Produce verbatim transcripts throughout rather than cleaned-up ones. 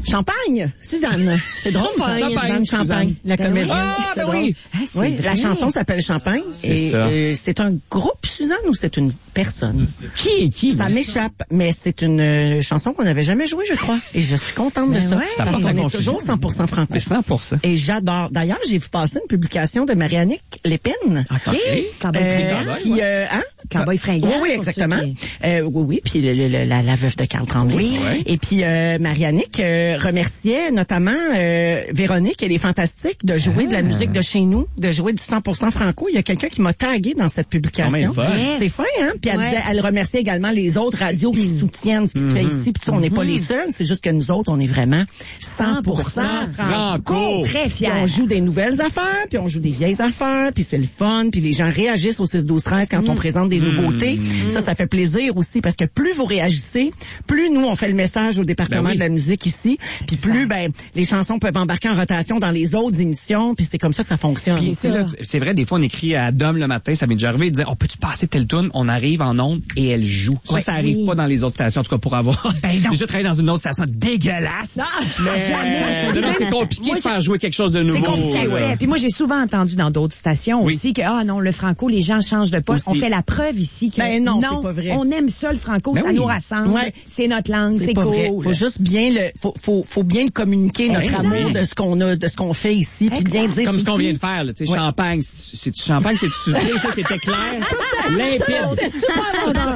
Champagne, Suzanne. C'est drôle, Champagne. ça. Suzanne Champagne, la comédienne. Ah, ben oui. Ah, oui, la chanson s'appelle Champagne. C'est et ça. euh, c'est un groupe, Suzanne, ou c'est une personne? Qui est qui? Ça m'échappe, mais c'est une euh, chanson qu'on n'avait jamais jouée, je crois. Et je suis contente de ça. ouais. Ça parce porte la qu'on est confusion. toujours cent pour cent franco. Mais cent pour cent. Et j'adore. D'ailleurs, j'ai vu passer une publication de Mariannick Lépine. OK. Cowboy Euh, fringant. qui, euh, hein? Cowboy fringant. Oui, oui, pour exactement. ceux qui- Euh, oui, oui, puis le- le- le- la, la veuve de Carl Tremblay. Oui. Ouais. Et puis euh, Mariannick euh, remerciait notamment euh, Véronique, elle est fantastique, de jouer de la musique de chez nous, de jouer du cent pour cent franco. Il y a quelqu'un qui m'a tagué dans cette publication. Oh, mais va. Yes. C'est fin, hein? Puis elle, Ouais. disait, elle remerciait également les autres radios qui soutiennent ce qui se fait ici. Puis tu sais, on n'est pas les seuls, c'est juste que nous autres, on est vraiment cent pour cent franco. Franco. Très Puis fier. on joue des nouvelles affaires, puis on joue des vieilles affaires, puis c'est le fun, puis les gens réagissent au six douze treize quand on présente des nouveautés. Ça, ça fait plaisir aussi, parce que plus vous réagissez, plus nous, on fait le message au département Ben oui. de la musique ici, puis plus ben les chansons peuvent embarquer en rotation dans les autres émissions, puis c'est comme ça que ça fonctionne. Puis c'est là, c'est vrai, des fois, on écrit à Dom le matin, ça m'est déjà arrivé de dire, on peut-tu passer telle tune? On arrive en onde et elle joue. Ça, Ouais. ça arrive Oui. pas dans les autres stations, en tout cas, pour avoir déjà travaillé dans une autre station dégueulasse. Mais, non, non, c'est compliqué Moi, de faire jouer quelque chose de nouveau. C'est compliqué, là. ouais. Puis moi, j'ai souvent entendu dans d'autres stations Oui. aussi que, ah non, le franco, les gens changent de poste. Aussi. On fait la preuve ici que Ben non, c'est pas vrai. on aime ça, le franco, Ben ça oui. nous rassemble, Ouais. c'est notre langue, c'est pas cool. vrai. Faut juste bien le, faut, faut, faut bien le communiquer notre Exact. amour de ce qu'on a, de ce qu'on fait ici, puis bien Exact. dire. Comme ce c'est qu'on qui. vient de faire, là, tu sais, Ouais. champagne, c'est c'est du champagne, c'est du sucré, ça, c'était clair, limpide. C'était super longtemps.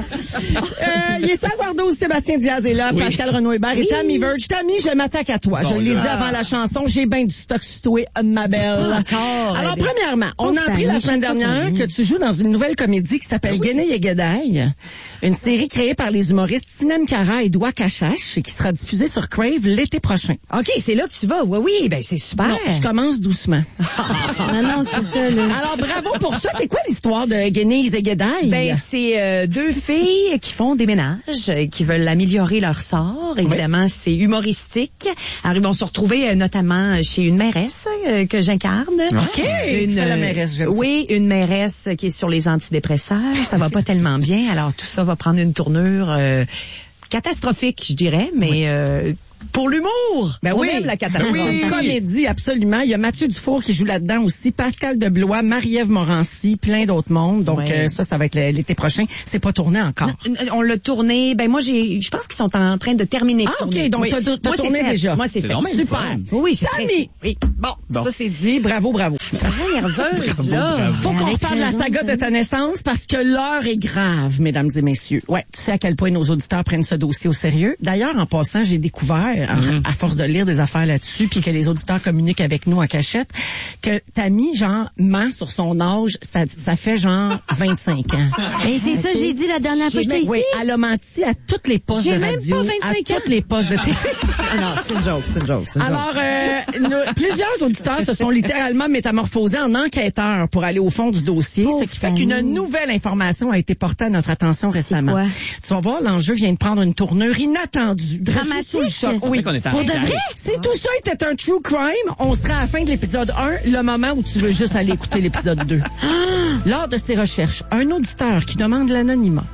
euh, il est seize heures douze, Sébastien Diaz est là, Oui. Pascal Renaud-Hébert et Tammy Verge. Tammy, je m'attaque à toi. Bon, je l'ai là. dit avant la chanson, j'ai bien du stock sur toi, ma belle. Encore, Alors, eh bien. premièrement, on a Oh, appris la Tammy, semaine je suis pas dernière connue. que tu joues dans une nouvelle comédie qui s'appelle Guéné et Guédaille, une série créée par les humoristes Sinem Cara et Doua Cachache et qui sera diffusée sur Crave l'été prochain. OK, c'est là que tu vas. Oui, oui, ben c'est super. Non, je commence doucement. Ah non, c'est ça, là. Alors, bravo pour ça. C'est quoi l'histoire de Guéné et Guédaille? Ben, c'est euh, deux filles qui font des ménages, euh, qui veulent améliorer leur sort. Évidemment, c'est humoristique. Alors, ils vont se retrouver euh, notamment chez une mairesse euh, que j'incarne. OK, tu fais la euh, mairesse, j'aime ça. Oui, une mairesse qui est sur les antidépresseurs. Ça va pas tellement bien. Alors, tout ça va prendre une tournure euh, catastrophique, je dirais, mais... Euh, pour l'humour! Ben On oui, aime la catastrophe. Oui, comédie, absolument. Il y a Mathieu Dufour qui joue là-dedans aussi, Pascal Deblois, Marie-Ève Morancy, plein d'autres mondes. Donc Ouais. euh, ça, ça va être l'été prochain. C'est pas tourné encore. On l'a tourné. Ben moi, j'ai, je pense qu'ils sont en train de terminer. de Ah, tourner. OK, donc Oui. t'as, t'as Moi, c'est tourné fait. déjà. Moi, c'est C'est fait. donc bien Super. fun. Oui, c'est Tammy. très- Oui. Bon, Bon. ça c'est dit. Bravo, bravo. Très nerveuse, là. bravo. Faut qu'on Avec reparle de la raison, saga de ta naissance parce que l'heure est grave, mesdames et messieurs. Ouais, tu sais à quel point nos auditeurs prennent ce dossier au sérieux. D'ailleurs, en passant, j'ai découvert, en- à force de lire des affaires là-dessus, puis que les auditeurs communiquent avec nous en cachette, que Tammy, genre, ment sur son âge, ça, ça fait genre vingt-cinq ans. Et c'est ça, j'ai dit la dernière fois que j'étais ici. Oui, elle a menti à toutes les postes de J'ai même radio, pas vingt-cinq à toutes les postes de T V. Ah non, c'est une joke, c'est une joke. c'est une Alors, euh, nos- plusieurs auditeurs se sont littéralement métamorphosés en enquêteurs pour aller au fond du dossier, Pauvre ce qui fait qu'une Fanny. nouvelle information a été portée à notre attention récemment. quoi? Tu vas voir, l'enjeu vient de prendre une tournure inattendue. Je suis Dramatique. sous le choc. C'est Oui. qu'on est en Pour de retard. vrai, si tout ça était un true crime, on serait à la fin de l'épisode un, le moment où tu veux juste aller écouter l'épisode deux. Lors de ses recherches, un auditeur qui demande l'anonymat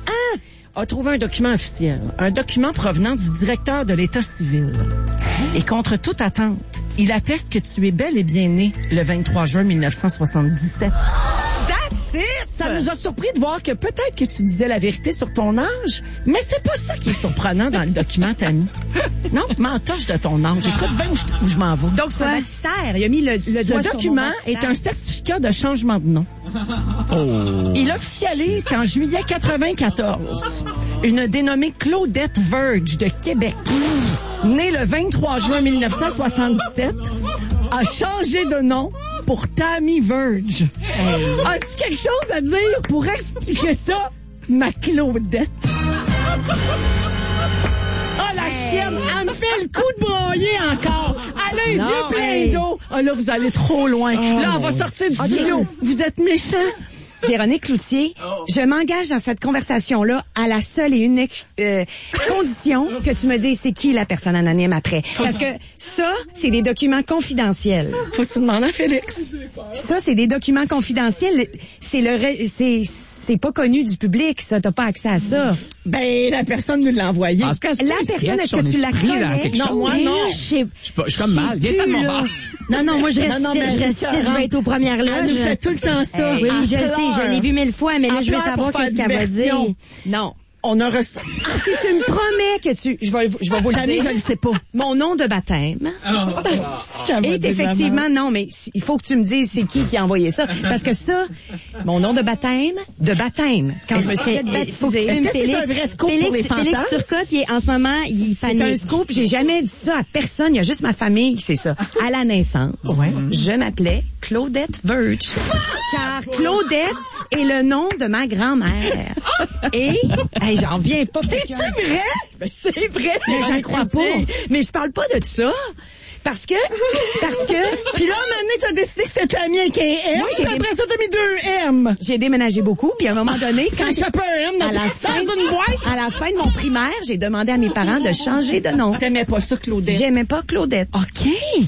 a trouvé un document officiel, un document provenant du directeur de l'État civil. Et contre toute attente, il atteste que tu es bel et bien né le vingt-trois juin mille neuf cent soixante-dix-sept. That's it! Ça nous a surpris de voir que peut-être que tu disais la vérité sur ton âge, mais c'est pas ça qui est surprenant dans le document, Tammy. Non, m'entoche de ton âge. Écoute bien où je, où je m'en vais. Donc, c'est un baptistère. Il a mis le, le doigt Ce sur mon document baptistère. est un certificat de changement de nom. Oh. Il officialise qu'en juillet quatre-vingt-quatorze, une dénommée Claudette Verge de Québec, née le vingt-trois juin mille neuf cent soixante-dix-sept, a changé de nom pour Tammy Verge. As-tu quelque chose à dire pour expliquer ça, ma Claudette? Ah, la chienne, elle me fait le coup de broyer encore. Elle a les Non, yeux pleins hey. d'eau. Ah, là, vous allez trop loin. là, on va sortir du studio. Vous êtes méchants. Véronique Cloutier, je m'engage dans cette conversation-là à la seule et unique euh, condition que tu me dises c'est qui la personne anonyme après. Parce que ça, c'est des documents confidentiels. Faut que tu demandes à Félix. Ça, c'est des documents confidentiels. C'est le, re- c'est, c'est pas connu du public, ça. T'as pas accès à ça. Ben, la personne nous l'a envoyé. Parce que c'est La un personne, sketch, est-ce que on tu est la pris dans connais? quelque Non, chose. moi, Mais non. là, je sais. Je suis pas- je suis comme mal. Viens-t'en de mon bar. Non, non, moi, je reste Non, non, ici, mais je reste elle ici, je vais être aux premières Elle loges. nous fait tout le temps ça. Oui, Elle je le sais, pleure. je l'ai vu mille fois, mais là, Elle je veux pleure savoir pour faire qu'est-ce qu'elle va diversion. dire. Non. On a reçu. Si tu me promets que tu... Je vais, je vais vous le Tammy, dire. je le sais pas. Mon nom de baptême est effectivement... Non, mais si- il faut que tu me dises c'est qui qui a envoyé ça. Parce que ça, mon nom de baptême, de baptême, quand je me suis fait Faut que tu baptiser... filmes Est-ce que c'est Félix. un vrai scoop Félix, pour les Félix fantasmes? Turcotte, il est, en ce moment, il C'est un panique. scoop, j'ai jamais dit ça à personne, il y a juste ma famille qui sait ça. À la naissance, je m'appelais Claudette Verge. Car Claudette est le nom de ma grand-mère. Et, hey, j'en viens pas. C'est vrai? Ben, c'est vrai, mais j'en crois pas. Mais je parle pas de ça. Parce que, parce que, Puis là, à un moment donné, t'as décidé que c'était la mienne qui est M. Moi, j'ai Puis des- après ça, t'as mis deux M. j'ai déménagé beaucoup, puis à un moment donné, quand Quand j'ai- je fais pas un M dans, à la dans fin, une boîte. à la fin de mon primaire, j'ai demandé à mes parents de changer de nom. T'aimais pas ça, Claudette? J'aimais pas Claudette. OK.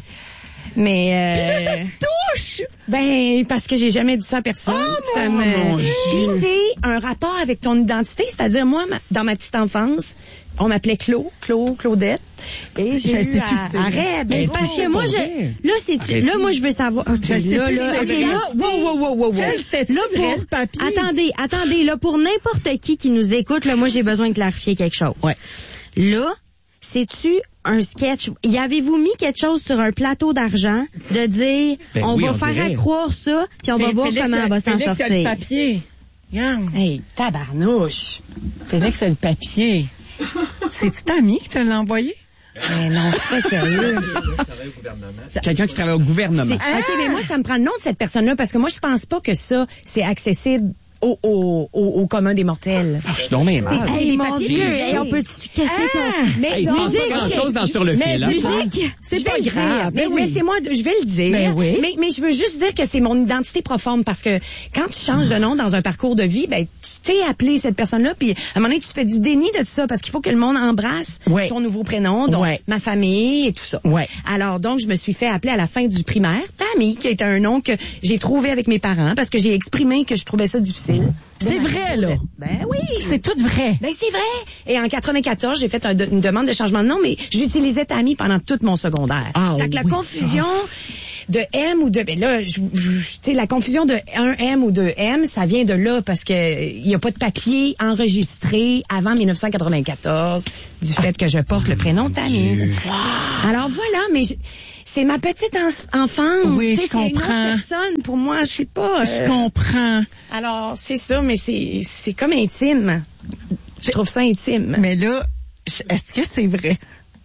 Mais, euh, Touche! ben, parce que j'ai jamais dit ça à personne. Oh, ça mon me... Dieu. Puis c'est un rapport avec ton identité, c'est-à-dire moi, ma- dans ma petite enfance, on m'appelait Claude, Claude, Claudette, et Je j'ai sais eu plus à, c'est à vrai. Reb. Mais Et c'est parce tout. que moi, je, là, c'est, Arrêtez. là, moi, je veux savoir. OK, Je sais là, plus là, c'est OK, vrai. là, wow, wow, wow, wow, wow. Quel c'était-tu Là, vrai, pour, le papier? attendez, attendez, là, pour n'importe qui qui nous écoute, là, moi, j'ai besoin de clarifier quelque chose. Ouais. Là, c'est-tu un sketch? Y avez-vous mis quelque chose sur un plateau d'argent de dire, Ben on oui, va on faire dirait. à croire ça, puis on va Félix, voir comment elle va s'en Félix, c'est le sortir. papier. Regarde. Hey, tabarnouche. Félix, c'est le papier. C'est-tu ta amie qui te l'a envoyé? Mais non, c'est pas sérieux. Quelqu'un qui travaille au gouvernement. C'est- OK, mais moi, ça me prend le nom de cette personne-là parce que moi, je pense pas que ça, c'est accessible au, au, au, au commun des mortels. Ah, je suis donc bien mal. C'est- Hey, des mon papiers Dieu, figés. hey, on peut-tu casser Ah, ton... mais Hey, il se non, passe pas musique, grand-chose dans Sur le mais fil, hein. musique, c'est Je pas vais le grave. dire. Mais Ben oui. laissez-moi, je vais le dire. Ben oui. Mais, mais je veux juste dire que c'est mon identité profonde parce que quand tu changes de nom dans un parcours de vie, ben, tu t'es appelé cette personne-là, puis à un moment donné, tu fais du déni de tout ça parce qu'il faut que le monde embrasse Ouais. ton nouveau prénom, donc Ouais. ma famille et tout ça. Ouais. Alors, donc, je me suis fait appeler à la fin du primaire Tammy, qui était un nom que j'ai trouvé avec mes parents parce que j'ai exprimé que je trouvais ça difficile. C'est vrai, là. Ben oui. C'est tout vrai. Ben c'est vrai. Et en quatre-vingt-quatorze, j'ai fait un de- une demande de changement de nom, mais j'utilisais Tammy pendant tout mon secondaire. Ah fait que la oui. confusion de M ou de ben là, je- je- tu sais, la confusion de un M ou deux M, ça vient de là parce que il y a pas de papier enregistré avant dix-neuf cent quatre-vingt-quatorze du fait que je porte le prénom Tammy. Alors voilà, mais je- c'est ma petite en- enfance. Oui, Tu sais, je c'est une autre comprends. personne pour moi. Je suis pas. Je euh, comprends. alors c'est ça, mais c'est c'est comme intime. Je trouve ça intime. Mais là, je- est-ce que c'est vrai?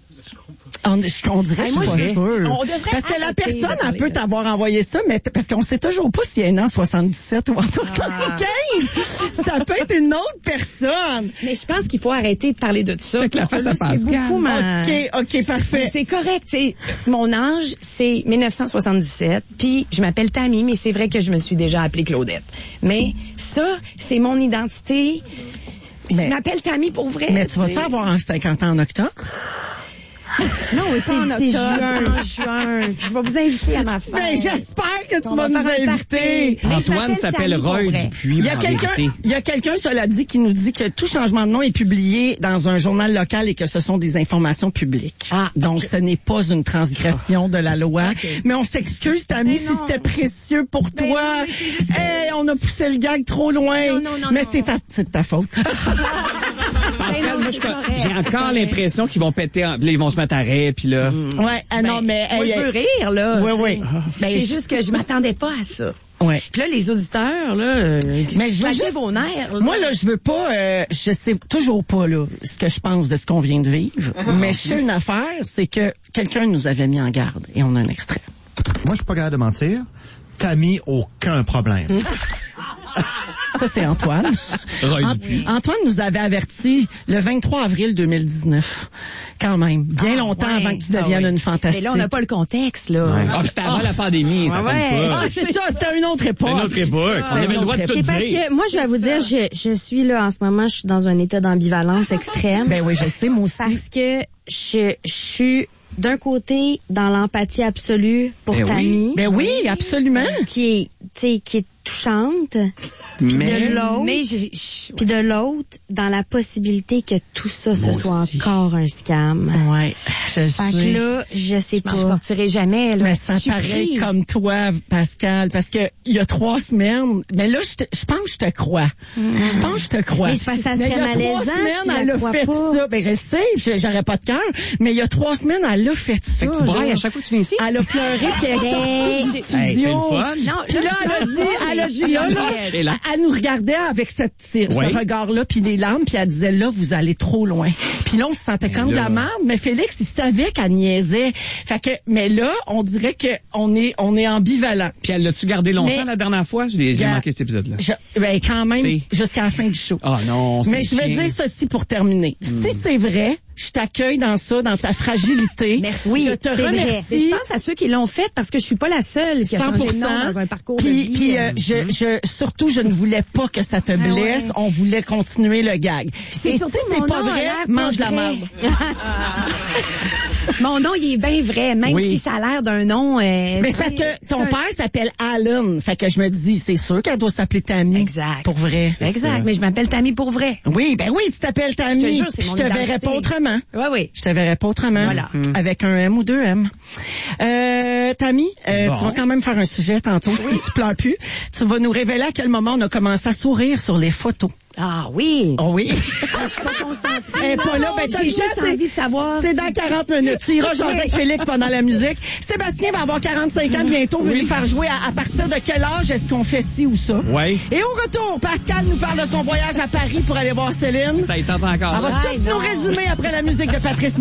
On, je, on dirait Hey, que moi, je suis je- pas sûre. on devrait Parce que la arrêter personne, de elle parler peut de- t'avoir envoyé ça, mais t- parce qu'on sait toujours pas si elle est née en soixante-dix-sept ou en soixante-quinze. Ça peut être une autre personne. Mais je pense qu'il faut arrêter de parler de ça. Check la parce que face à là, c'est Pascal. beaucoup ma... OK, OK, parfait. C'est correct, tu sais. Mon âge, c'est dix-neuf cent soixante-dix-sept, puis je m'appelle Tammy, mais c'est vrai que je me suis déjà appelée Claudette. Mais ça, c'est mon identité. Puis Mais- je m'appelle Tammy pour vrai. Mais tu vas-tu sais. avoir un cinquante ans en octobre? Non, mais pas en C'est- c'est octobre, c'est en juin. Je vais vous inviter à ma fête. Ben, j'espère que tu On vas va nous faire un inviter. party. Mais je Antoine m'appelle s'appelle Tammy pour Roy vrai. Dupuis. Il y a en quelqu'un, vérité. il y a quelqu'un, cela dit, qui nous dit que tout changement de nom est publié dans un journal local et que ce sont des informations publiques. Ah, donc ce n'est pas une transgression de la loi. Ok. Mais on s'excuse, Tammy, Mais si non. c'était précieux pour Ben toi. non, mais c'est juste que- Hey, on a poussé le gag trop loin. Non, non, non, mais non. c'est ta, c'est de ta faute. Pascal, non, moi, c'est je- correct, j'ai c'est encore correct. l'impression qu'ils vont péter, en... là, ils vont se mettre à rire, puis là. ouais, ah non, Ben, mais moi, hey, je veux rire, là. Oui, tu sais. oui. Ben, c'est je- juste que je m'attendais pas à ça. ouais. Puis là, les auditeurs, là, euh, Mais je veux flaguez juste- vos nerfs. là. Moi, là, je veux pas, euh, je sais toujours pas, là, ce que je pense de ce qu'on vient de vivre. Mais je sais une affaire, c'est que quelqu'un nous avait mis en garde. Et on a un extrait. Moi, je suis pas capable de mentir. Tammy, aucun problème. Ça, c'est Antoine. Ant- Antoine nous avait averti le vingt-trois avril deux mille dix-neuf. Quand même. Bien Ah, longtemps ouais. avant que tu deviennes Ah, oui. une fantastique. Mais là, on n'a pas le contexte, là. Ouais. Ah, c'était avant la pandémie, ça Ouais. compte pas. Ah, c'est ça, c'était une autre époque. C'est une autre époque. On avait le droit de tout C'est parce dire. que moi, je vais vous dire, je, je suis là en ce moment, je suis dans un état d'ambivalence extrême. Ben oui, je sais, moi aussi. Parce que je, je suis d'un côté dans l'empathie absolue pour Ben oui. Tammy, Ben oui, absolument. qui est, tu sais, qui est touchante, puis Mais- de l'autre, Mais je, je- puis de l'autre dans la possibilité que tout ça ce Moi soit aussi. encore un scam. Ouais, je Fait sais. que là, je sais je m'en pas. sortirai jamais, là. Mais ça Je suis pareil prise. comme toi, Pascal, parce que il y a trois semaines, mais là, je, te- je pense que je te crois. Je pense que je te crois. Mais c'est parce que ça Mais serait il y a trois malaisant, semaines, tu la elle a crois fait pas. ça. Ben, je sais, je- j'aurais pas de cœur, mais il y a trois semaines, elle a fait ça. Fait que tu brailles là. à chaque fois que tu viens ici? Elle a pleuré, puis elle est sortie du Hey, c'est le studio. fun. Non, Puis là, elle a dit, elle a dit, là, là, Et là. elle nous regardait avec cette, ce Oui. regard-là, puis les larmes, puis elle disait, là, vous allez trop loin. Puis là, on se sentait comme de là. la merde, mais Félix, il savait qu'elle niaisait. Fait que, mais là, on dirait que on est, on est ambivalent. Puis elle l'a-tu gardé longtemps Mais- la dernière fois? J'ai j'ai Gars- manqué cet épisode-là. Je, ben, quand même, T'sais. jusqu'à la fin du show. Ah non, c'est Mais je vais chien. dire ceci pour terminer. Si c'est vrai, je t'accueille dans ça, dans ta fragilité. Merci. Oui, je te c'est vrai. remercie. Mais je pense à ceux qui l'ont fait parce que je suis pas la seule qui a cent changé pour de nom cent. dans un parcours Puis, de vie. puis, euh, je, je, surtout, je ne voulais pas que ça te blesse. ouais. On voulait continuer le gag. c'est Et surtout si c'est mon pas nom a vrai, l'air pas mange la vrai. merde. Mon nom, il est bien vrai, même Oui. si ça a l'air d'un nom. Euh, Mais c'est parce que ton père s'appelle Alan. Fait que je me dis, c'est sûr qu'elle doit s'appeler Tammy. Exact. Pour vrai. ça. Exact, mais je m'appelle Tammy pour vrai. Oui, ben oui, tu t'appelles Tammy. Je te jure, c'est Je mon te verrais identité. pas autrement. Oui, oui. Je te verrais pas autrement. Voilà. Avec un M ou deux M. Euh, Tammy, euh, Bon. tu vas quand même faire un sujet tantôt si tu pleures plus. Tu vas nous révéler à quel moment on a commencé à sourire sur les photos. Ah oui. Oh oui. Je suis pas concentrée. Elle est pas là, ben, J'ai tu juste sais, envie de savoir. C'est dans quarante minutes. Tu iras jaser avec Félix pendant la musique. Sébastien va avoir quarante-cinq ans bientôt. Veut lui faire jouer à, à partir de quel âge est-ce qu'on fait ci ou ça? Ouais. Et au retour, Pascal nous parle de son voyage à Paris pour aller voir Céline. Ça y tente encore. Elle va Ay, tout nous non. résumer après la musique de Patrice